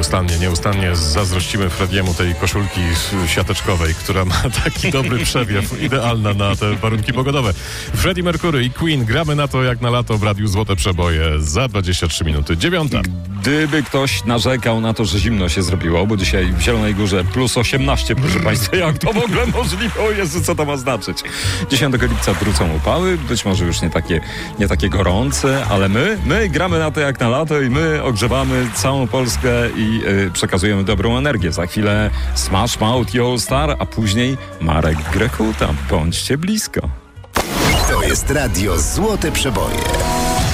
Nieustannie zazdrościmy Frediemu tej koszulki siateczkowej, która ma taki dobry przewiew, idealna na te warunki pogodowe. Freddie Mercury i Queen, gramy na to jak na lato w Radiu Złote Przeboje za 23 minuty 9. Gdyby ktoś narzekał na to, że zimno się zrobiło, bo dzisiaj w Zielonej Górze plus 18, proszę Państwa, jak to w ogóle możliwe? O Jezu, co to ma znaczyć? 10 lipca wrócą upały, być może już nie takie gorące, ale my gramy na to jak na lato i my ogrzewamy całą Polskę i przekazujemy dobrą energię. Za chwilę Smash Mouth i All Star, a później Marek Grekuta. Bądźcie blisko. To jest Radio Złote Przeboje.